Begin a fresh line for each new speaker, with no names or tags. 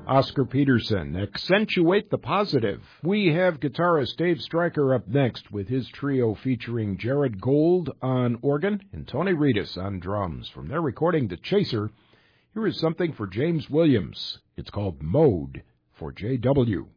Oscar Peterson, Accentuate the Positive. We have guitarist Dave Stryker up next with his trio featuring Jared Gold on organ and Tony Reedus on drums. From their recording, The Chaser, here is something for James Williams. It's called Mode for JW.